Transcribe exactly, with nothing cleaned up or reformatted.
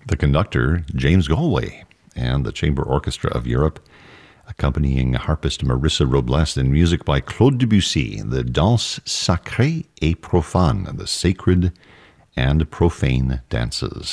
The conductor, James Galway, and the Chamber Orchestra of Europe, accompanying harpist Marissa Robles, and music by Claude Debussy, the Danse Sacrée et Profane, the sacred and profane dances.